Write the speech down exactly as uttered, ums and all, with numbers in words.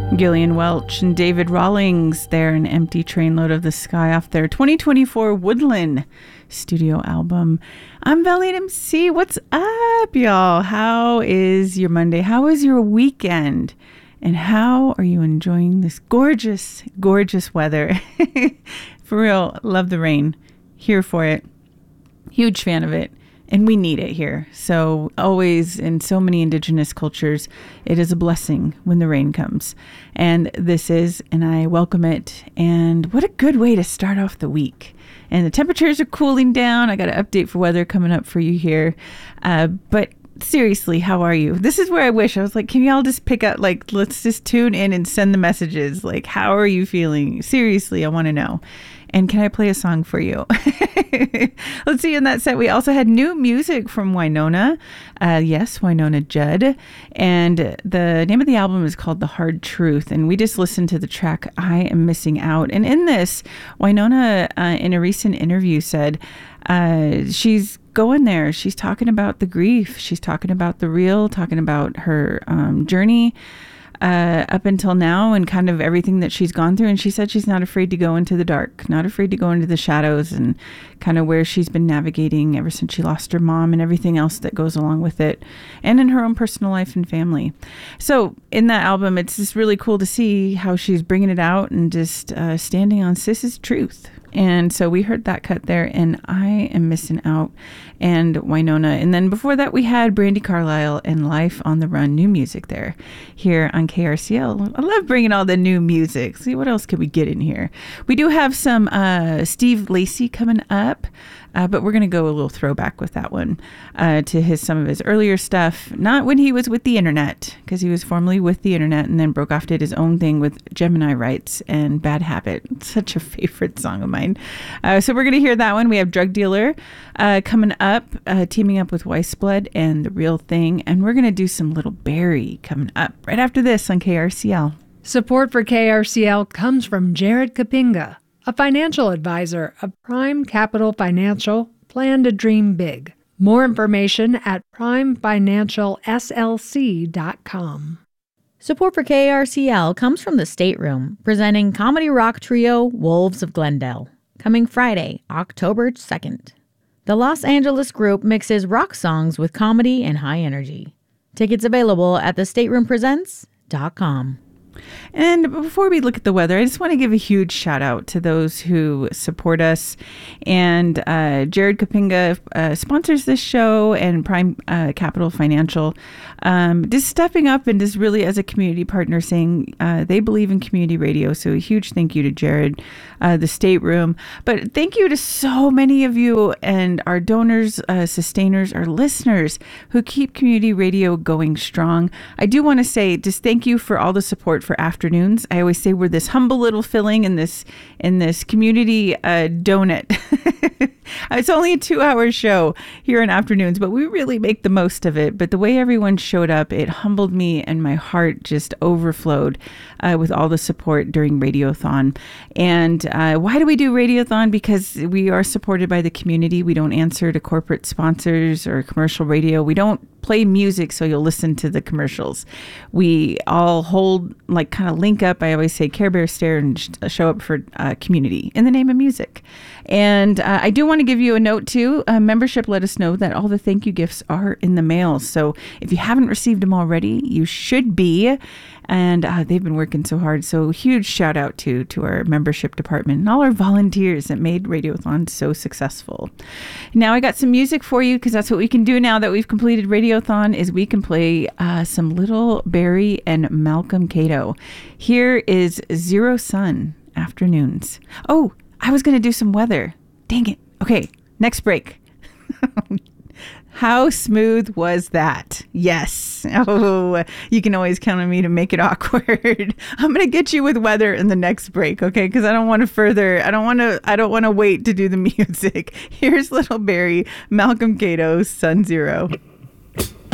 Gillian Welch and David Rawlings there, an empty trainload of the sky off their twenty twenty-four Woodland studio album. I'm Valiant M C. What's up, y'all? How is your Monday? How is your weekend? And how are you enjoying this gorgeous, gorgeous weather? For real, love the rain. Here for it. Huge fan of it. And we need it here. So always in so many indigenous cultures, it is a blessing when the rain comes. And this is, and I welcome it. And what a good way to start off the week. And the temperatures are cooling down. I got an update for weather coming up for you here. Uh, but seriously, how are you? This is where I wish I was like, can y'all just pick up, like, let's just tune in and send the messages. Like, how are you feeling? Seriously, I want to know. And can I play a song for you? Let's see, in that set, we also had new music from Wynonna. Uh, yes, Wynonna Judd. And the name of the album is called The Hard Truth. And we just listened to the track, I Am Missing Out. And in this, Wynonna, uh, in a recent interview, said uh, she's going there. She's talking about the grief. She's talking about the real, talking about her um, journey Uh, up until now and kind of everything that she's gone through. And she said she's not afraid to go into the dark, not afraid to go into the shadows, and kind of where she's been navigating ever since she lost her mom and everything else that goes along with it, and in her own personal life and family. So in that album, it's just really cool to see how she's bringing it out and just uh, standing on Sis's truth. And so we heard that cut there, and I Am Missing Out, and Wynonna. And then before that, we had Brandi Carlile and Life on the Run, new music there here on K R C L. I love bringing all the new music. See, what else could we get in here? We do have some uh, Steve Lacy coming up. Uh, but we're going to go a little throwback with that one uh, to his some of his earlier stuff. Not when he was with the Internet, because he was formerly with the Internet and then broke off, did his own thing with Gemini Rights and Bad Habit. Such a favorite song of mine. Uh, so we're going to hear that one. We have Drug Dealer uh, coming up, uh, teaming up with Weiss Blood and The Real Thing. And we're going to do some Little Barry coming up right after this on K R C L. Support for K R C L comes from Jared Kapinga, a financial advisor of Prime Capital Financial. Plan to dream big. More information at prime financial s l c dot com. Support for K R C L comes from the Stateroom, presenting comedy rock trio Wolves of Glendale, coming Friday, October second. The Los Angeles group mixes rock songs with comedy and high energy. Tickets available at the stateroom presents dot com. And before we look at the weather, I just want to give a huge shout out to those who support us. And uh, Jared Kapinga uh, sponsors this show, and Prime uh, Capital Financial, um, just stepping up and just really as a community partner saying uh, they believe in community radio. So a huge thank you to Jared, uh, the Stateroom. But thank you to so many of you and our donors, uh, sustainers, our listeners who keep community radio going strong. I do want to say just thank you for all the support for afternoons. I always say we're this humble little filling in this in this community uh, donut. It's only a two-hour show here in afternoons, but we really make the most of it. But the way everyone showed up, it humbled me, and my heart just overflowed uh, with all the support during Radiothon. And uh, why do we do Radiothon? Because we are supported by the community. We don't answer to corporate sponsors or commercial radio. We don't play music so you'll listen to the commercials. We all hold, like, kind of link up. I always say Care Bear Stare and sh- show up for uh, community in the name of music. And uh, I do want to give you a note too. Uh, membership let us know that all the thank you gifts are in the mail. So if you haven't received them already, you should be. And uh, they've been working so hard. So huge shout out to to our membership department and all our volunteers that made Radiothon so successful. Now I got some music for you, because that's what we can do now that we've completed Radiothon, is we can play uh, some Little Barry and Malcolm Cato. Here is Zero Sun Afternoons. Oh, I was going to do some weather. Dang it. Okay, next break. How smooth was that? Yes. Oh, you can always count on me to make it awkward. I'm going to get you with weather in the next break, okay? Because I don't want to further, I don't want to, I don't want to wait to do the music. Here's Little Barry, Malcolm Cato, Sun Zero.